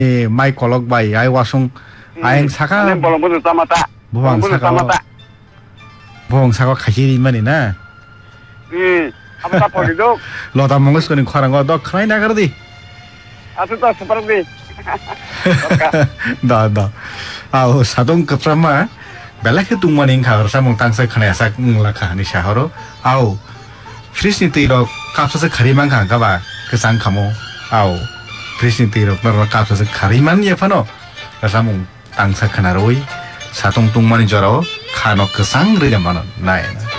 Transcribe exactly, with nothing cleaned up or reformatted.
예, 마이 콜록 바이 아이 와송 아행 사가 nen bolong bunu tamata 부방 bunu 사가 tamata 부방 사가 가시리만이나 이 아무다 버리도 로다 몽스 거는 kho랑 거너 크라이 나가르디 아주다 스파르디 다 다 아우 사동 급사마 belakhe tungmaning khar samong tangsa khane sak ngla ni shaharo au frisni tiro kapsa khariman khang ka ba kesang khamo au frisni tiro nar kapsa khariman ye phano samong tangsa khana roi satong tungmani jaro khano kesang re jamano nai